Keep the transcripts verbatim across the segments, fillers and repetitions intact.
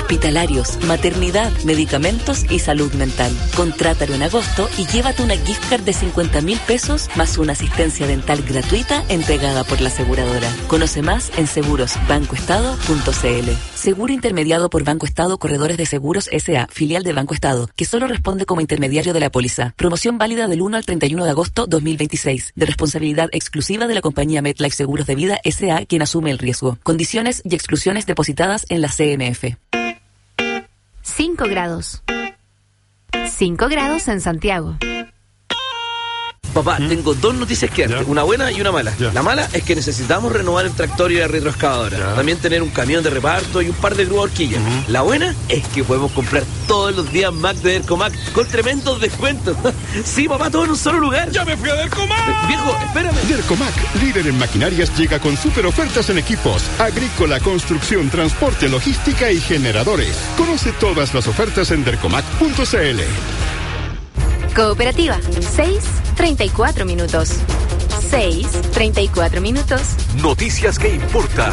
hospitalarios, maternidad, medicamentos y salud mental. Contrátalo en agosto y llévate una gift card de cincuenta mil pesos más una asistencia dental gratuita entregada por la aseguradora. Conoce más en seguros banco estado punto c l. Seguro intermediado por Banco Estado Corredores de Seguros S A, filial de Banco Estado, que solo responde como intermediario de la póliza. Promoción válida del uno al treinta y uno de agosto dos mil veintiséis. De responsabilidad exclusiva de la compañía MetLife Seguros de Vida S A, quien asume el riesgo. Condiciones y exclusiones depositadas en la C M F. cinco grados. cinco grados en Santiago. Papá, ¿Mm? tengo dos noticias que darte, una buena y una mala. Ya. La mala es que necesitamos renovar el tractor y la retroexcavadora. Ya. También tener un camión de reparto y un par de grúas horquillas. Uh-huh. La buena es que podemos comprar todos los días Mac de Dercomac con tremendos descuentos. Sí, papá, todo en un solo lugar. ¡Ya me fui a Dercomac! Eh, viejo, espérame. Dercomac, líder en maquinarias, llega con super ofertas en equipos, agrícola, construcción, transporte, logística y generadores. Conoce todas las ofertas en dercomac punto c l. Cooperativa, seis treinta y cuatro minutos. seis treinta y cuatro minutos. Noticias que importan.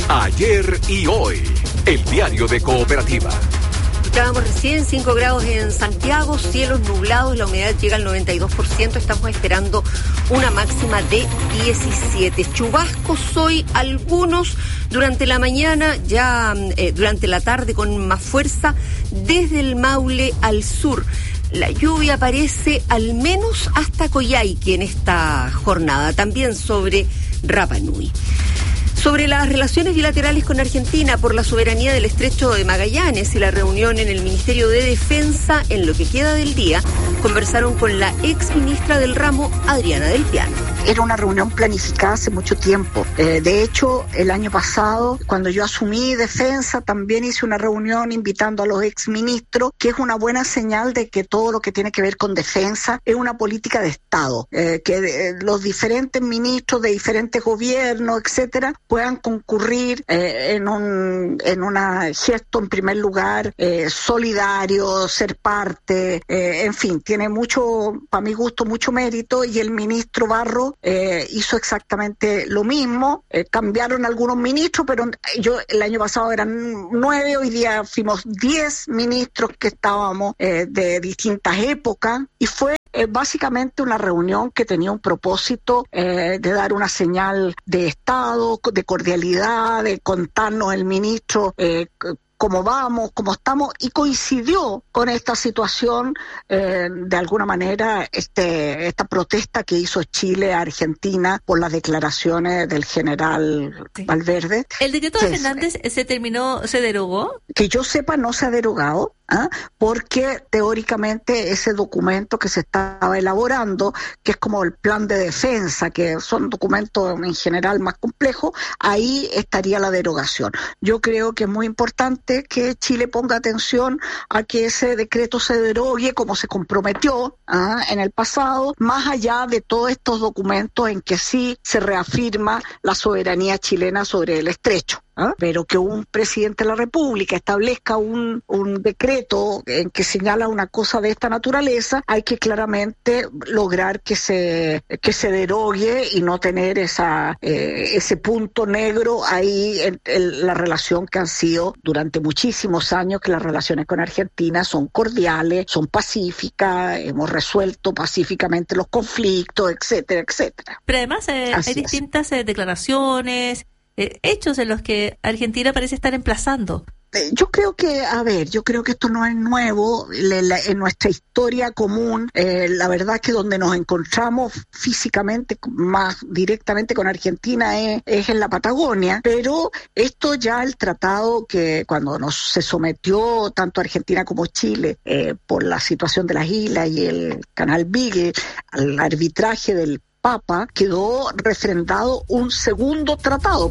Ayer y hoy. El diario de Cooperativa. Estábamos recién cinco grados en Santiago, cielos nublados, la humedad llega al noventa y dos por ciento, estamos esperando una máxima de diecisiete. Chubascos hoy, algunos durante la mañana, ya eh, durante la tarde con más fuerza, desde el Maule al sur. La lluvia aparece al menos hasta Coyhaique en esta jornada, también sobre Rapa Nui. Sobre las relaciones bilaterales con Argentina por la soberanía del Estrecho de Magallanes y la reunión en el Ministerio de Defensa, en lo que queda del día, conversaron con la ex ministra del ramo, Adriana Del Piano. Era una reunión planificada hace mucho tiempo. Eh, de hecho, el año pasado, cuando yo asumí Defensa, también hice una reunión invitando a los exministros, que es una buena señal de que todo lo que tiene que ver con defensa es una política de Estado, eh, que eh, los diferentes ministros de diferentes gobiernos, etcétera, puedan concurrir eh, en un en una gesto, en primer lugar, eh, solidario, ser parte, eh, en fin, tiene mucho, para mi gusto, mucho mérito, y el ministro Barro eh, hizo exactamente lo mismo. Eh, cambiaron algunos ministros, pero yo el año pasado eran nueve, hoy día fuimos diez ministros que estábamos eh, de distintas épocas, y fue Eh, básicamente una reunión que tenía un propósito eh, de dar una señal de Estado, de cordialidad, de contarnos el ministro eh, cómo vamos, cómo estamos, y coincidió con esta situación, eh, de alguna manera, este esta protesta que hizo Chile a Argentina por las declaraciones del general sí. Valverde. ¿El decreto de Fernández es, se terminó, se derogó? Que yo sepa, no se ha derogado. ¿Ah? Porque teóricamente ese documento que se estaba elaborando, que es como el plan de defensa, que son documentos en general más complejos, ahí estaría la derogación. Yo creo que es muy importante que Chile ponga atención a que ese decreto se derogue como se comprometió ¿ah? en el pasado, más allá de todos estos documentos en que sí se reafirma la soberanía chilena sobre el estrecho. ¿Ah? Pero que un presidente de la República establezca un, un decreto en que señala una cosa de esta naturaleza, hay que claramente lograr que se que se derogue y no tener esa eh, ese punto negro ahí en, en la relación que han sido durante muchísimos años, que las relaciones con Argentina son cordiales, son pacíficas, hemos resuelto pacíficamente los conflictos, etcétera, etcétera. Pero además eh, hay distintas eh, declaraciones, Eh, hechos en los que Argentina parece estar emplazando. Yo creo que, a ver, yo creo que esto no es nuevo, la, la, en nuestra historia común, eh, la verdad es que donde nos encontramos físicamente más directamente con Argentina es, es en la Patagonia, pero esto ya el tratado que cuando nos se sometió tanto Argentina como Chile eh, por la situación de las islas y el canal Beagle al arbitraje del Papa, quedó refrendado un segundo tratado.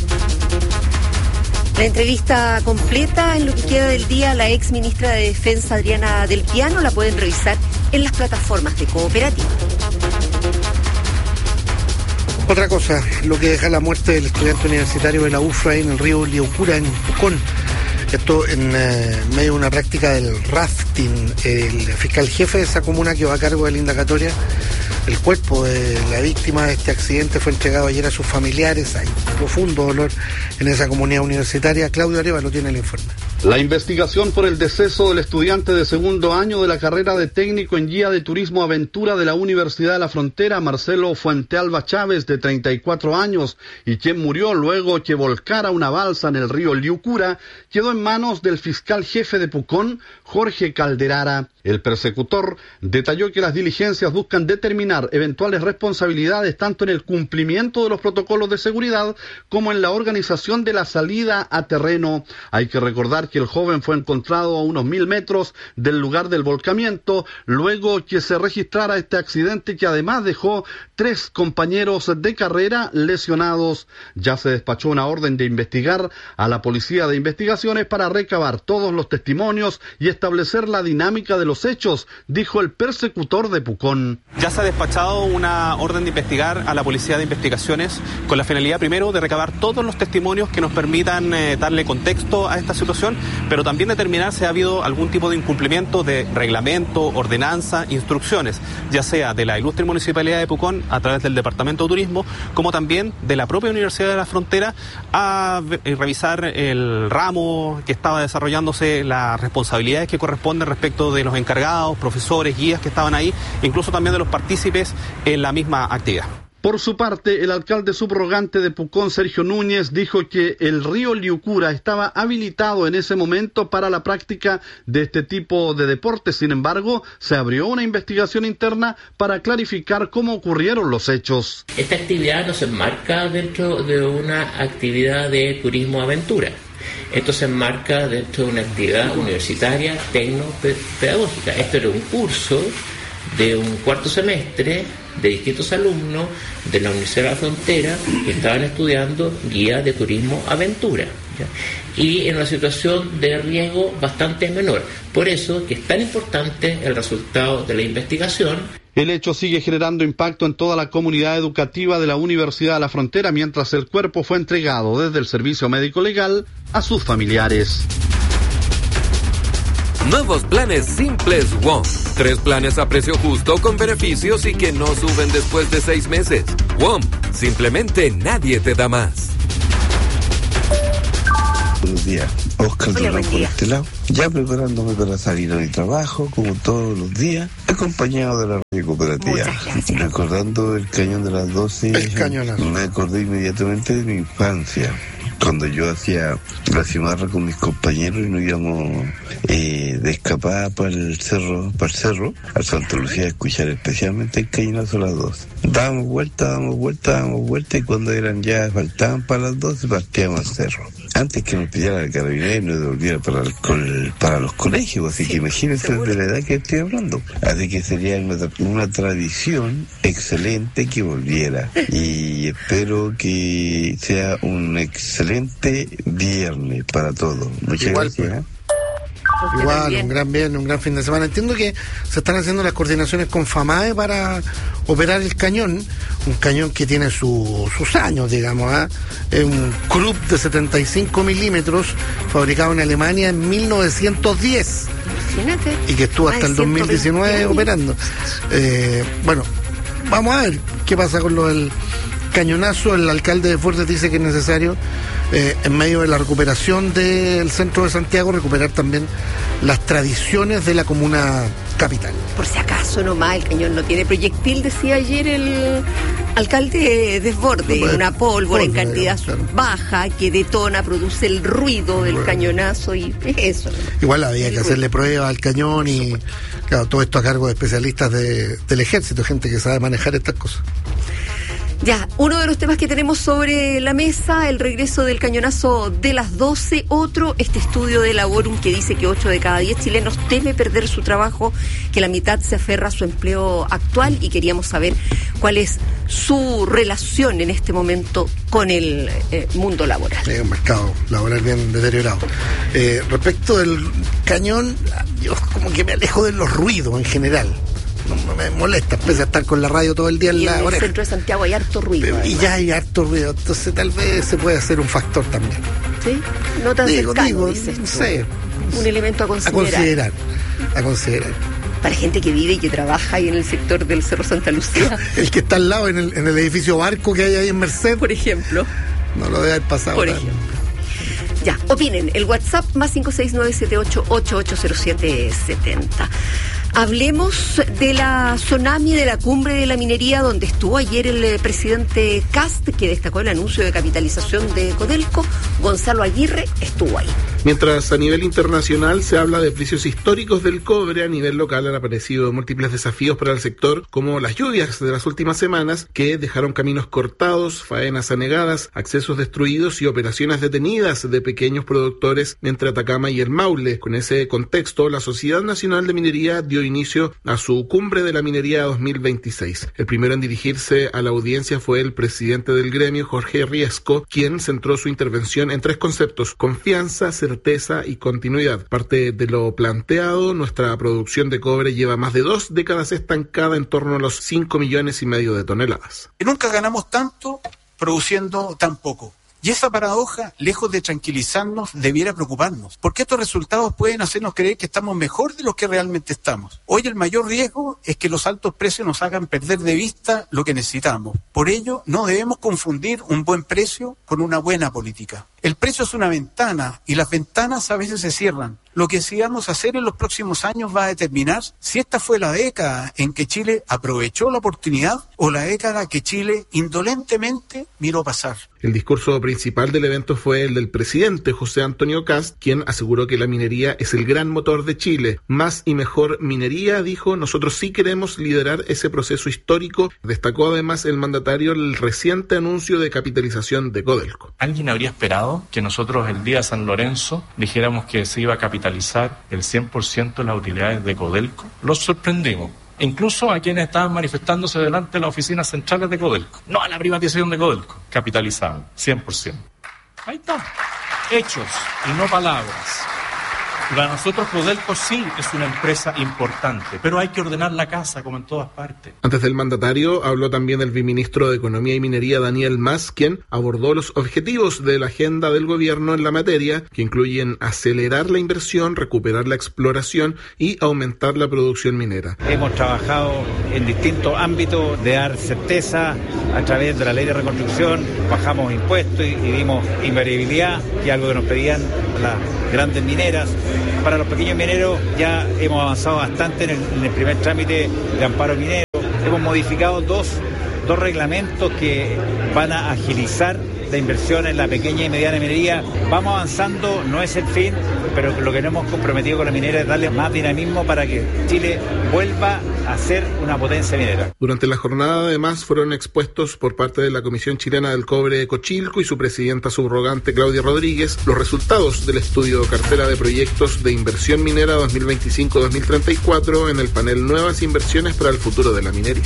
La entrevista completa en lo que queda del día, la ex ministra de Defensa Adriana Del Piano, la pueden revisar en las plataformas de Cooperativa. Otra cosa, lo que deja la muerte del estudiante universitario de la U F R A en el río Liucura, en Pucón. Esto en eh, medio de una práctica del rafting. El fiscal jefe de esa comuna, que va a cargo de la indagatoria, el cuerpo de la víctima de este accidente fue entregado ayer a sus familiares. Hay profundo dolor en esa comunidad universitaria. Claudio Arevalo tiene el informe. La investigación por el deceso del estudiante de segundo año de la carrera de técnico en guía de turismo aventura de la Universidad de la Frontera, Marcelo Fuentealba Chávez, de treinta y cuatro años, y quien murió luego que volcara una balsa en el río Liucura, quedó en manos del fiscal jefe de Pucón, Jorge Calderara. El persecutor detalló que las diligencias buscan determinar eventuales responsabilidades tanto en el cumplimiento de los protocolos de seguridad como en la organización de la salida a terreno. Hay que recordar que el joven fue encontrado a unos mil metros del lugar del volcamiento, luego que se registrara este accidente que además dejó tres compañeros de carrera lesionados. Ya se despachó una orden de investigar a la Policía de Investigaciones para recabar todos los testimonios y establecer la dinámica de los hechos, dijo el persecutor de Pucón. Ya se ha despachado una orden de investigar a la Policía de Investigaciones con la finalidad primero de recabar todos los testimonios que nos permitan eh, darle contexto a esta situación, pero también determinar si ha habido algún tipo de incumplimiento de reglamento, ordenanza, instrucciones, ya sea de la ilustre Municipalidad de Pucón a través del Departamento de Turismo, como también de la propia Universidad de la Frontera, a eh, revisar el ramo que estaba desarrollándose, las responsabilidades que corresponden respecto de los encargados, profesores, guías que estaban ahí, incluso también de los partícipes en la misma actividad. Por su parte, el alcalde subrogante de Pucón, Sergio Núñez, dijo que el río Liucura estaba habilitado en ese momento para la práctica de este tipo de deportes. Sin embargo, se abrió una investigación interna para clarificar cómo ocurrieron los hechos. Esta actividad no se enmarca dentro de una actividad de turismo aventura. Esto se enmarca dentro de una actividad universitaria tecno-pedagógica. Esto era un curso de un cuarto semestre de distintos alumnos de la Universidad de la Frontera que estaban estudiando guía de turismo aventura, ¿ya? Y en una situación de riesgo bastante menor. Por eso que es tan importante el resultado de la investigación. El hecho sigue generando impacto en toda la comunidad educativa de la Universidad de la Frontera, mientras el cuerpo fue entregado desde el Servicio Médico Legal a sus familiares. Nuevos planes simples WOM. Tres planes a precio justo con beneficios y que no suben después de seis meses. WOM, simplemente nadie te da más. Buenos días, Oscar Durán por este lado. Ya preparándome para salir a mi trabajo, como todos los días, acompañado de la radio cooperativa. Recordando el cañón de las doce, me acordé inmediatamente de mi infancia. Cuando yo hacía la cimarra con mis compañeros y nos íbamos eh, de escapada para el cerro, para el cerro, al Santa Lucía, a escuchar especialmente el cañonazo a las dos. Dábamos vuelta, dábamos vuelta, dábamos vuelta, y cuando eran ya, faltaban para las doce, partíamos al cerro. Antes que nos pillara el carabinero y nos devolviera para, el, para los colegios, así que imagínense de la edad que estoy hablando. Así que sería una, una tradición excelente que volviera, y espero que sea un excelente viernes para todos. Muchas Igual, gracias. Pues. Igual, un gran viernes, un gran fin de semana. Entiendo que se están haciendo las coordinaciones con FAMAE para operar el cañón, un cañón que tiene su, sus años, digamos, ¿eh? Es un Krupp de setenta y cinco milímetros, fabricado en Alemania en mil novecientos diez. Imagínate. Y que estuvo hasta el dos mil diecinueve operando. Eh, bueno, vamos a ver qué pasa con lo del cañonazo. El alcalde de Fuertes dice que es necesario, eh, en medio de la recuperación del centro de Santiago, recuperar también las tradiciones de la comuna capital. Por si acaso nomás, el cañón no tiene proyectil, decía ayer el alcalde Desborde, no, una pólvora en cantidad claro. baja que detona, produce el ruido del bueno. cañonazo, y es eso. Igual había que hacerle pruebas al cañón y claro, todo esto a cargo de especialistas de, del ejército, gente que sabe manejar estas cosas. Ya, uno de los temas que tenemos sobre la mesa, el regreso del cañonazo de las doce. Otro, este estudio de Laborum que dice que ocho de cada diez chilenos teme perder su trabajo, que la mitad se aferra a su empleo actual, y queríamos saber cuál es su relación en este momento con el eh, mundo laboral. Es un mercado laboral bien deteriorado. Eh, respecto del cañón, yo como que me alejo de los ruidos en general. No me molesta, pese a estar con la radio todo el día en y la en el oreja. centro de Santiago hay harto ruido. Y ya hay harto ruido, entonces tal vez se puede hacer un factor también. ¿Sí? No tan digo, cercano, digo, dices no tú. sé. Un elemento a considerar. A considerar, a considerar. Para gente que vive y que trabaja ahí en el sector del Cerro Santa Lucía. El que está al lado, en el, en el edificio Barco que hay ahí en Merced. Por ejemplo. No lo debe haber pasado. Por nada. ejemplo. Ya, opinen. El WhatsApp más cinco seis nueve siete ocho ocho ocho cero siete siete cero. Hablemos de la tsunami de la cumbre de la minería, donde estuvo ayer el eh, presidente Kast, que destacó el anuncio de capitalización de Codelco. Gonzalo Aguirre estuvo ahí. Mientras a nivel internacional se habla de precios históricos del cobre, a nivel local han aparecido múltiples desafíos para el sector, como las lluvias de las últimas semanas, que dejaron caminos cortados, faenas anegadas, accesos destruidos y operaciones detenidas de pequeños productores entre Atacama y el Maule. Con ese contexto, la Sociedad Nacional de Minería dio inicio a su Cumbre de la Minería dos mil veintiséis. El primero en dirigirse a la audiencia fue el presidente del gremio, Jorge Riesco, quien centró su intervención en tres conceptos: confianza, certeza y continuidad. Parte de lo planteado, nuestra producción de cobre lleva más de dos décadas estancada en torno a los cinco millones y medio de toneladas. Nunca ganamos tanto produciendo tan poco. Y esa paradoja, lejos de tranquilizarnos, debiera preocuparnos, porque estos resultados pueden hacernos creer que estamos mejor de lo que realmente estamos. Hoy el mayor riesgo es que los altos precios nos hagan perder de vista lo que necesitamos. Por ello, no debemos confundir un buen precio con una buena política. El precio es una ventana y las ventanas a veces se cierran. Lo que decidamos hacer en los próximos años va a determinar si esta fue la década en que Chile aprovechó la oportunidad o la década que Chile indolentemente miró pasar. El discurso principal del evento fue el del presidente José Antonio Kast, quien aseguró que la minería es el gran motor de Chile. Más y mejor minería, dijo, nosotros sí queremos liderar ese proceso histórico. Destacó además el mandatario el reciente anuncio de capitalización de Codelco. ¿Alguien habría esperado que nosotros el día de San Lorenzo dijéramos que se iba a capitalizar el cien por ciento de las utilidades de Codelco? Los sorprendimos. Incluso a quienes estaban manifestándose delante de las oficinas centrales de Codelco. No a la privatización de Codelco. Capitalizaban, cien por ciento. Ahí está. Hechos y no palabras. Para nosotros Codelco sí es una empresa importante, pero hay que ordenar la casa como en todas partes. Antes del mandatario habló también el viceministro de Economía y Minería, Daniel Mas, quien abordó los objetivos de la agenda del gobierno en la materia, que incluyen acelerar la inversión, recuperar la exploración y aumentar la producción minera. Hemos trabajado en distintos ámbitos de dar certeza a través de la ley de reconstrucción, bajamos impuestos y, y dimos invariabilidad, que es algo que nos pedían las grandes mineras. Para los pequeños mineros ya hemos avanzado bastante en el, en el primer trámite de amparo minero. Hemos modificado dos, dos reglamentos que van a agilizar la inversión en la pequeña y mediana minería. Vamos avanzando, no es el fin, pero lo que nos hemos comprometido con la minera es darle más dinamismo para que Chile vuelva a ser una potencia minera. Durante la jornada además fueron expuestos por parte de la Comisión Chilena del Cobre Cochilco y su presidenta subrogante Claudia Rodríguez los resultados del estudio Cartera de Proyectos de Inversión Minera dos mil veinticinco a dos mil treinta y cuatro en el panel Nuevas Inversiones para el Futuro de la Minería.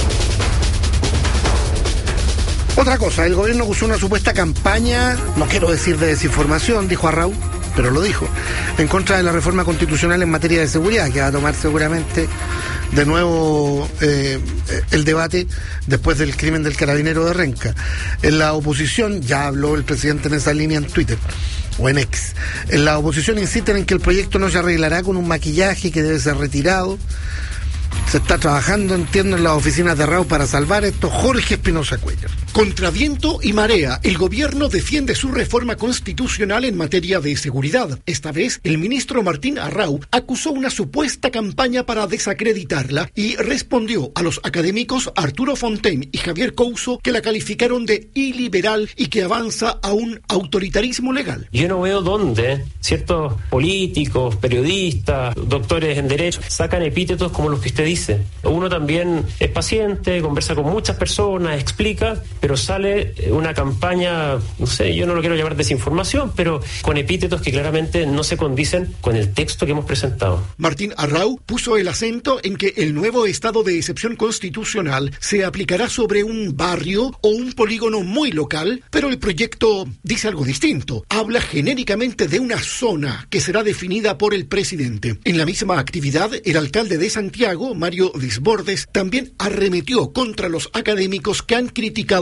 Otra cosa, el gobierno usó una supuesta campaña, no quiero decir de desinformación, dijo Arrau, pero lo dijo, en contra de la reforma constitucional en materia de seguridad, que va a tomar seguramente de nuevo eh, el debate después del crimen del carabinero de Renca. En la oposición, ya habló el presidente en esa línea en Twitter, o en X, en la oposición insisten en que el proyecto no se arreglará con un maquillaje que debe ser retirado. Se está trabajando, entiendo, en las oficinas de Arrau para salvar esto. Jorge Espinosa Cuellar. Contra viento y marea, el gobierno defiende su reforma constitucional en materia de seguridad. Esta vez, el ministro Martín Arrau acusó una supuesta campaña para desacreditarla y respondió a los académicos Arturo Fontaine y Javier Couso, que la calificaron de iliberal y que avanza a un autoritarismo legal. Yo no veo dónde ciertos políticos, periodistas, doctores en derecho sacan epítetos como los que usted dice. Uno también es paciente, conversa con muchas personas, explica, pero sale una campaña, no sé, yo no lo quiero llamar desinformación, pero con epítetos que claramente no se condicen con el texto que hemos presentado. Martín Arrau puso el acento en que el nuevo estado de excepción constitucional se aplicará sobre un barrio o un polígono muy local, pero el proyecto dice algo distinto. Habla genéricamente de una zona que será definida por el presidente. En la misma actividad, el alcalde de Santiago, Mario Desbordes, también arremetió contra los académicos que han criticado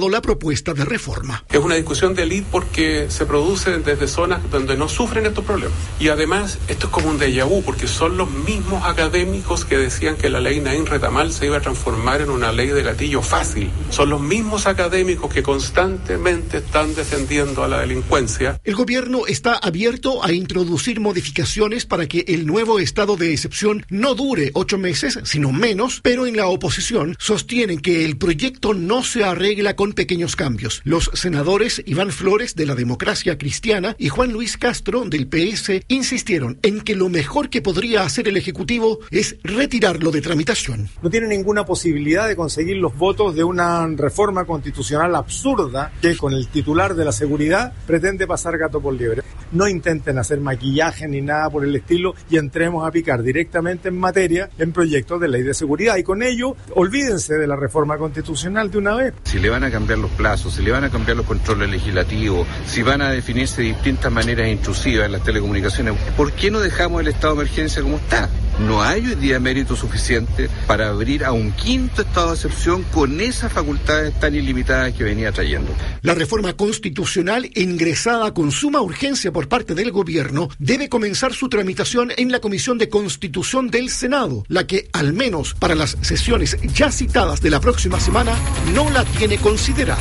aprobado la propuesta de reforma. Es una discusión de élite porque se produce desde zonas donde no sufren estos problemas. Y además, esto es como un déjà vu, porque son los mismos académicos que decían que la ley Naín Retamal se iba a transformar en una ley de gatillo fácil. Son los mismos académicos que constantemente están defendiendo a la delincuencia. El gobierno está abierto a introducir modificaciones para que el nuevo estado de excepción no dure ocho meses, sino menos, pero en la oposición sostienen que el proyecto no se arregla con pequeños cambios. Los senadores Iván Flores, de la Democracia Cristiana, y Juan Luis Castro, del P S, insistieron en que lo mejor que podría hacer el Ejecutivo es retirarlo de tramitación. No tiene ninguna posibilidad de conseguir los votos de una reforma constitucional absurda que con el titular de la seguridad pretende pasar gato por liebre. No intenten hacer maquillaje ni nada por el estilo y entremos a picar directamente en materia en proyectos de ley de seguridad y con ello olvídense de la reforma constitucional de una vez. Si le van a cambiar los plazos, si le van a cambiar los controles legislativos, si van a definirse de distintas maneras intrusivas en las telecomunicaciones, ¿por qué no dejamos el estado de emergencia como está? No hay hoy día mérito suficiente para abrir a un quinto estado de excepción con esas facultades tan ilimitadas que venía trayendo. La reforma constitucional, ingresada con suma urgencia por parte del gobierno, debe comenzar su tramitación en la Comisión de Constitución del Senado, la que, al menos para las sesiones ya citadas de la próxima semana, no la tiene considerada.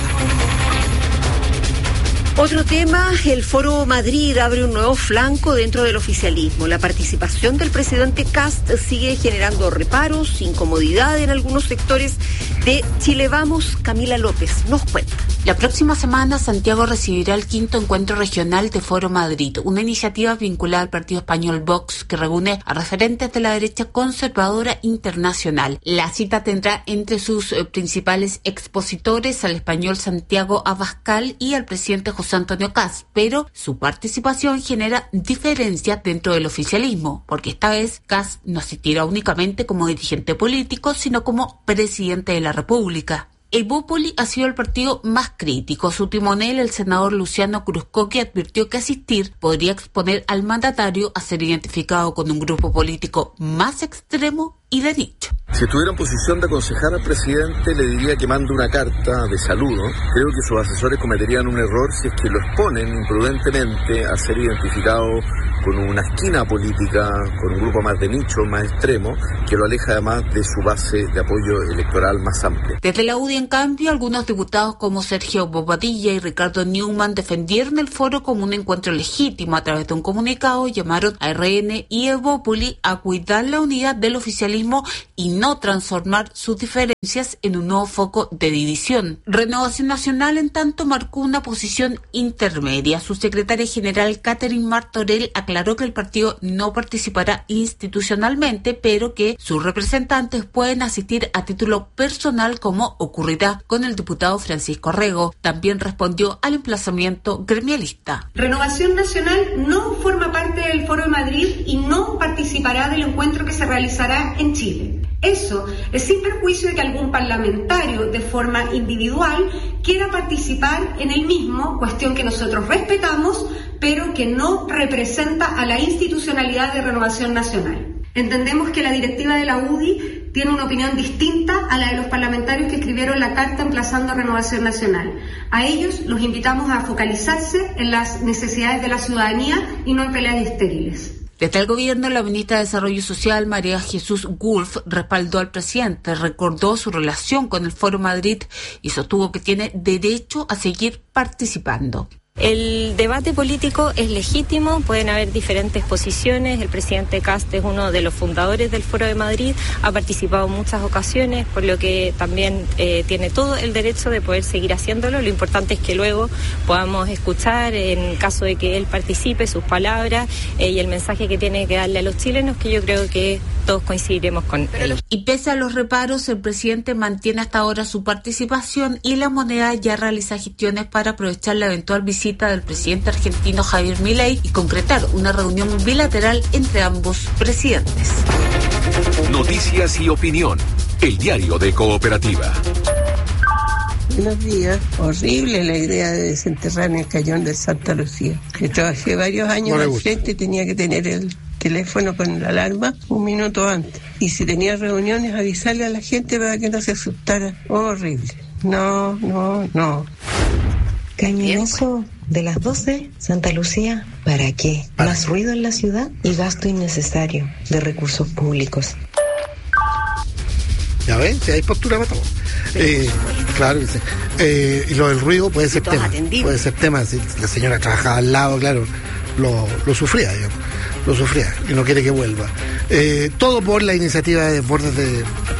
Otro tema, el Foro Madrid abre un nuevo flanco dentro del oficialismo. La participación del presidente Kast sigue generando reparos, incomodidad en algunos sectores de Chile Vamos. Camila López nos cuenta. La próxima semana Santiago recibirá el quinto encuentro regional de Foro Madrid, una iniciativa vinculada al partido español Vox que reúne a referentes de la derecha conservadora internacional. La cita tendrá entre sus eh, principales expositores al español Santiago Abascal y al presidente José Antonio Kast, pero su participación genera diferencias dentro del oficialismo, porque esta vez Kast no asistirá únicamente como dirigente político, sino como presidente de la República. Evópoli ha sido el partido más crítico. Su timonel, el senador Luciano Cruzcoque, advirtió que asistir podría exponer al mandatario a ser identificado con un grupo político más extremo y de nicho. Si estuviera en posición de aconsejar al presidente, le diría que mande una carta de saludo. Creo que sus asesores cometerían un error si es que lo exponen imprudentemente a ser identificado con una esquina política, con un grupo más de nicho, más extremo, que lo aleja además de su base de apoyo electoral más amplia. Desde la U D I, en cambio, algunos diputados como Sergio Bobadilla y Ricardo Newman defendieron el foro como un encuentro legítimo. A través de un comunicado llamaron a R N y Evópoli a cuidar la unidad del oficialismo y no transformar sus diferencias en un nuevo foco de división. Renovación Nacional, en tanto, marcó una posición intermedia. Su secretaria general, Catherine Martorell, aclaró que el partido no participará institucionalmente, pero que sus representantes pueden asistir a título personal, como ocurrirá con el diputado Francisco Rego. También respondió al emplazamiento gremialista. Renovación Nacional no forma parte del Foro de Madrid y no participará del encuentro que se realizará en Chile. Eso es sin perjuicio de que algún parlamentario de forma individual quiera participar en el mismo, cuestión que nosotros respetamos, pero que no representa a la institucionalidad de Renovación Nacional. Entendemos que la directiva de la U D I tiene una opinión distinta a la de los parlamentarios que escribieron la carta emplazando a Renovación Nacional. A ellos los invitamos a focalizarse en las necesidades de la ciudadanía y no en peleas estériles. Desde el gobierno, la ministra de Desarrollo Social, María Jesús Wolf, respaldó al presidente, recordó su relación con el Foro Madrid y sostuvo que tiene derecho a seguir participando. El debate político es legítimo, pueden haber diferentes posiciones. El presidente Kast es uno de los fundadores del Foro de Madrid, ha participado en muchas ocasiones, por lo que también eh, tiene todo el derecho de poder seguir haciéndolo. Lo importante es que luego podamos escuchar, en caso de que él participe, sus palabras eh, y el mensaje que tiene que darle a los chilenos, que yo creo que todos coincidiremos con él. Y pese a los reparos, el presidente mantiene hasta ahora su participación y la moneda ya realiza gestiones para aprovechar la eventual visita del presidente argentino Javier Milei y concretar una reunión bilateral entre ambos presidentes. Noticias y opinión. El diario de Cooperativa. Buenos días. Horrible la idea de desenterrar en el cañón de Santa Lucía. Yo trabajé varios años al frente y tenía que tener el teléfono con la alarma un minuto antes. Y si tenía reuniones, avisarle a la gente para que no se asustara. Horrible. No, no, no. Cañonazo de las doce, Santa Lucía, ¿para qué? Más ruido en la ciudad y gasto innecesario de recursos públicos. Ya ven, si hay postura para todo. Eh, claro que sí. Eh, y lo del ruido puede ser tema. Puede ser tema. Si la señora trabajaba al lado, claro, lo, lo sufría, digamos. Lo sufría y no quiere que vuelva. Eh, todo por la iniciativa de Desbordes de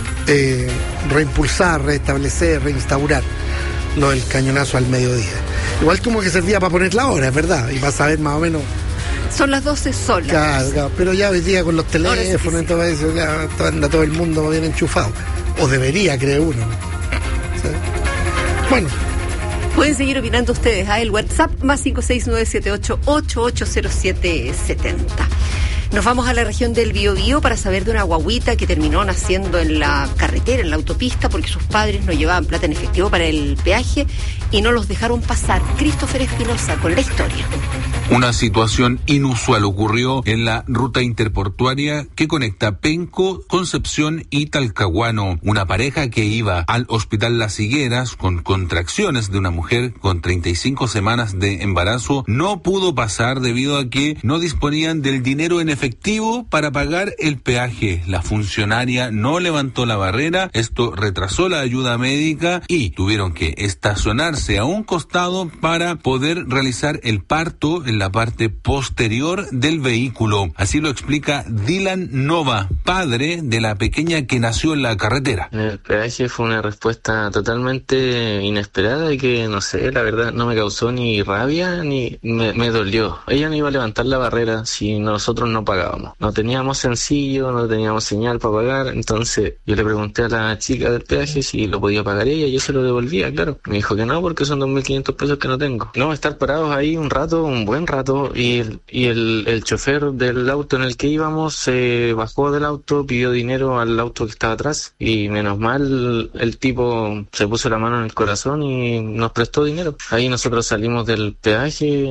eh, reimpulsar, restablecer, reinstaurar lo del cañonazo al mediodía. Igual como que servía para poner la hora, es verdad, y para saber más o menos. Son las doce solas. Claro, claro, pero ya hoy día con los teléfonos y todo eso, ya anda todo el mundo bien enchufado. O debería, cree uno. ¿Sí? Bueno. Pueden seguir opinando ustedes a el WhatsApp más cinco seis nueve siete ocho ocho ocho cero siete siete cero. Nos vamos a la región del Biobío para saber de una guagüita que terminó naciendo en la carretera, en la autopista, porque sus padres no llevaban plata en efectivo para el peaje y no los dejaron pasar. Christopher Espinosa con la historia. Una situación inusual ocurrió en la ruta interportuaria que conecta Penco, Concepción y Talcahuano. Una pareja que iba al Hospital Las Higueras con contracciones de una mujer con treinta y cinco semanas de embarazo no pudo pasar debido a que no disponían del dinero en efectivo para pagar el peaje. La funcionaria no levantó la barrera, esto retrasó la ayuda médica y tuvieron que estacionarse a un costado para poder realizar el parto en la parte posterior del vehículo. Así lo explica Dylan Nova, padre de la pequeña que nació en la carretera. El peaje fue una respuesta totalmente inesperada y que, no sé, la verdad no me causó ni rabia ni me, me dolió. Ella no iba a levantar la barrera si nosotros no pagábamos. No teníamos sencillo, no teníamos señal para pagar, entonces yo le pregunté a la chica del peaje si lo podía pagar ella y yo se lo devolvía, claro. Me dijo que no, porque son dos mil quinientos pesos que no tengo. No, estar parados ahí un rato, un buen rato, y, el, y el, el chofer del auto en el que íbamos se bajó del auto, pidió dinero al auto que estaba atrás y menos mal el tipo se puso la mano en el corazón y nos prestó dinero. Ahí nosotros salimos del peaje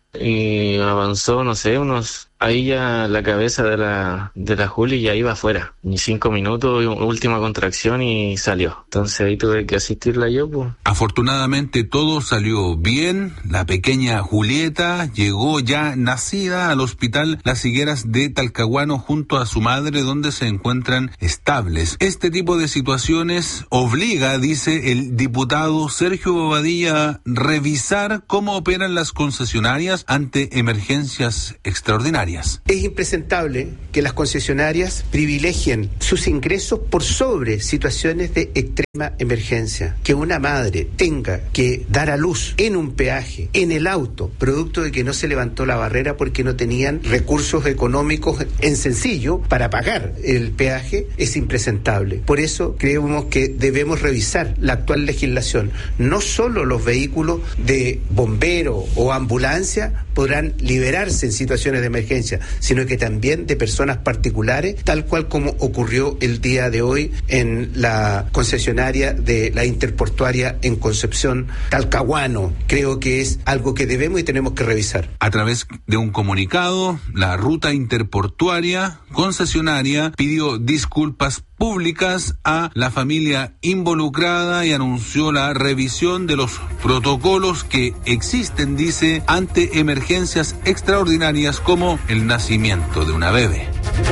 y avanzó, no sé, unos... Ahí ya la cabeza de la de la Juli ya iba afuera. Ni cinco minutos, última contracción y salió. Entonces ahí tuve que asistirla yo, pues. Afortunadamente todo salió bien. La pequeña Julieta llegó ya nacida al Hospital Las Higueras de Talcahuano junto a su madre, donde se encuentran estables. Este tipo de situaciones obliga, dice el diputado Sergio Bobadilla, revisar cómo operan las concesionarias ante emergencias extraordinarias. Es impresentable que las concesionarias privilegien sus ingresos por sobre situaciones de extrema emergencia. Que una madre tenga que dar a luz en un peaje, en el auto, producto de que no se levantó la barrera porque no tenían recursos económicos en sencillo para pagar el peaje, es impresentable. Por eso creemos que debemos revisar la actual legislación. No solo los vehículos de bombero o ambulancia podrán liberarse en situaciones de emergencia, sino que también de personas particulares, tal cual como ocurrió el día de hoy en la concesionaria de la interportuaria en Concepción, Talcahuano. Creo que es algo que debemos y tenemos que revisar. A través de un comunicado, la ruta interportuaria concesionaria pidió disculpas públicas a la familia involucrada y anunció la revisión de los protocolos que existen, dice, ante emergencias extraordinarias como el nacimiento de una bebé.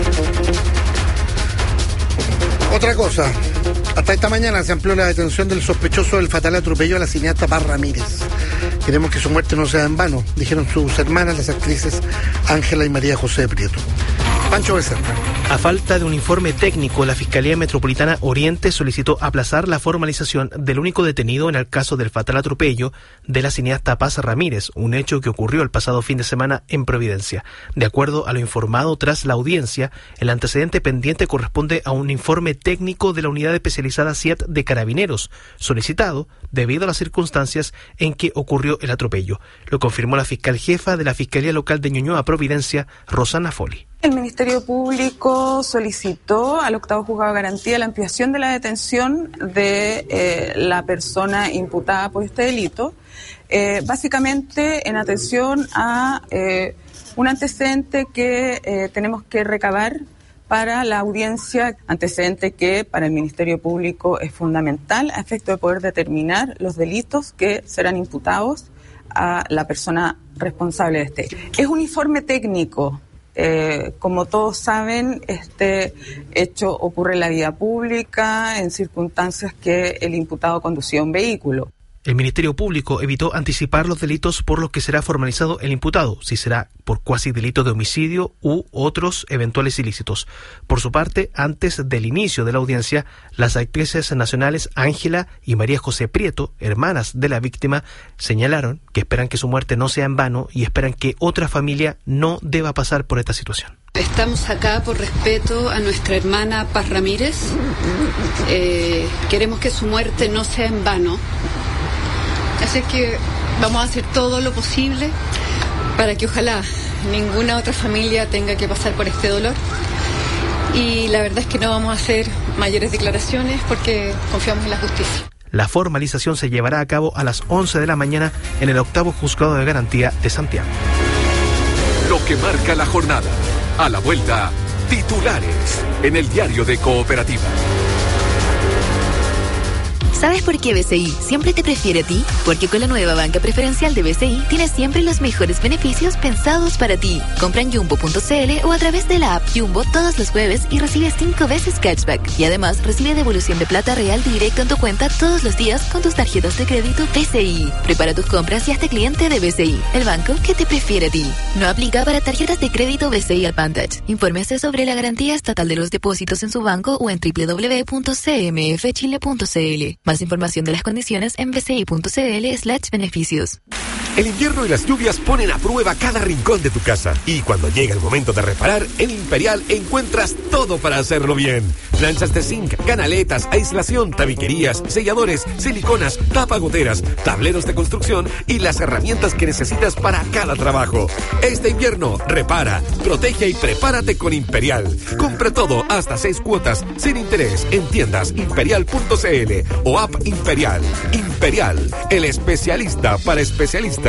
Otra cosa, hasta esta mañana se amplió la detención del sospechoso del fatal atropello a la cineasta Paz Ramírez. Queremos que su muerte no sea en vano, dijeron sus hermanas, las actrices Ángela y María José Prieto. Pancho Becerra. A falta de un informe técnico, la Fiscalía Metropolitana Oriente solicitó aplazar la formalización del único detenido en el caso del fatal atropello de la cineasta Paz Ramírez, un hecho que ocurrió el pasado fin de semana en Providencia. De acuerdo a lo informado tras la audiencia, el antecedente pendiente corresponde a un informe técnico de la Unidad Especializada C I A T de Carabineros, solicitado debido a las circunstancias en que ocurrió el atropello. Lo confirmó la fiscal jefa de la Fiscalía Local de Ñuñoa, Providencia, Rosana Foli. El Ministerio Público solicitó al octavo juzgado de garantía la ampliación de la detención de eh, la persona imputada por este delito, eh, básicamente en atención a eh, un antecedente que eh, tenemos que recabar para la audiencia, antecedente que para el Ministerio Público es fundamental a efecto de poder determinar los delitos que serán imputados a la persona responsable de este. Es un informe técnico. Eh, como todos saben, este hecho ocurre en la vía pública, en circunstancias que el imputado conducía un vehículo. El Ministerio Público evitó anticipar los delitos por los que será formalizado el imputado, si será por cuasi delito de homicidio u otros eventuales ilícitos. Por su parte, antes del inicio de la audiencia, las actrices nacionales Ángela y María José Prieto, hermanas de la víctima, señalaron que esperan que su muerte no sea en vano y esperan que otra familia no deba pasar por esta situación. Estamos acá por respeto a nuestra hermana Paz Ramírez. Eh, queremos que su muerte no sea en vano. Así es que vamos a hacer todo lo posible para que ojalá ninguna otra familia tenga que pasar por este dolor. Y la verdad es que no vamos a hacer mayores declaraciones porque confiamos en la justicia. La formalización se llevará a cabo a las once de la mañana en el octavo Juzgado de Garantía de Santiago. Lo que marca la jornada. A la vuelta, titulares en el diario de Cooperativa. ¿Sabes por qué B C I siempre te prefiere a ti? Porque con la nueva banca preferencial de B C I tienes siempre los mejores beneficios pensados para ti. Compra en jumbo punto c l o a través de la app Jumbo todos los jueves y recibe cinco veces cashback. Y además recibe devolución de plata real directo en tu cuenta todos los días con tus tarjetas de crédito B C I. Prepara tus compras y hazte cliente de B C I, el banco que te prefiere a ti. No aplica para tarjetas de crédito B C I Advantage. Infórmese sobre la garantía estatal de los depósitos en su banco o en doble u doble u doble u punto c m f chile punto c l. Más información de las condiciones en bci.cl slash beneficios. El invierno y las lluvias ponen a prueba cada rincón de tu casa. Y cuando llega el momento de reparar, en Imperial encuentras todo para hacerlo bien. Planchas de zinc, canaletas, aislación, tabiquerías, selladores, siliconas, tapagoteras, tableros de construcción y las herramientas que necesitas para cada trabajo. Este invierno, repara, protege y prepárate con Imperial. Compra todo hasta seis cuotas sin interés en tiendas imperial punto c l o app Imperial. Imperial, el especialista para especialistas.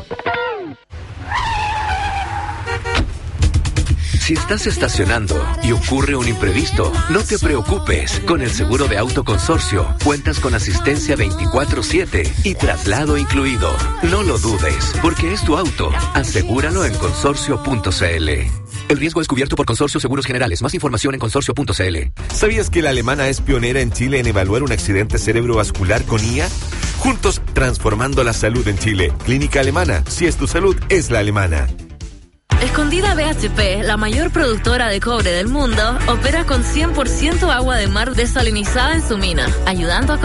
Si estás estacionando y ocurre un imprevisto, no te preocupes. Con el seguro de auto Consorcio, cuentas con asistencia veinticuatro siete y traslado incluido. No lo dudes, porque es tu auto. Asegúralo en consorcio punto c l. El riesgo es cubierto por Consorcio Seguros Generales. Más información en consorcio punto c l. ¿Sabías que la alemana es pionera en Chile en evaluar un accidente cerebrovascular con I A? Juntos, transformando la salud en Chile. Clínica Alemana. Si es tu salud, es la alemana. Escondida B H P, la mayor productora de cobre del mundo, opera con cien por ciento agua de mar desalinizada en su mina, ayudando a